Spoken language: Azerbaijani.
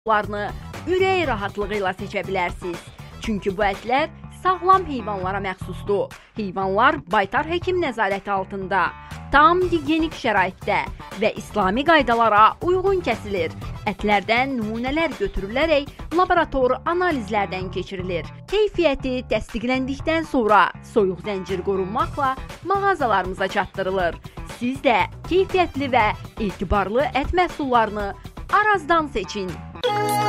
Onlarını ürək rahatlığı ilə seçə bilərsiniz. Çünki bu ətlər sağlam heyvanlara məxsusdur. Heyvanlar baytar həkim nəzarəti altında, tam gigiyenik şəraitdə və İslami qaydalara uyğun kəsilir. Ətlərdən nümunələr götürülərək laborator analizlərdən keçirilir. Keyfiyyəti təsdiqləndikdən sonra soyuq zəncir qorunmaqla mağazalarımıza çatdırılır. Siz də keyfiyyətli və etibarlı ət məhsullarını Arazdan seçin.